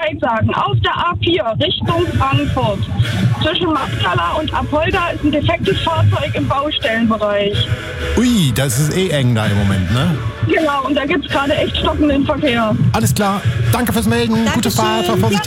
Bescheid sagen. Auf der A4 Richtung Frankfurt zwischen Magdala und Apolda ist ein defektes Fahrzeug im Baustellenbereich. Ui, das ist eng da im Moment, ne? Genau, und da gibt es gerade echt stockenden Verkehr. Alles klar. Danke fürs Melden. Dankeschön. Gute Fahrt. Fahr vorsichtig.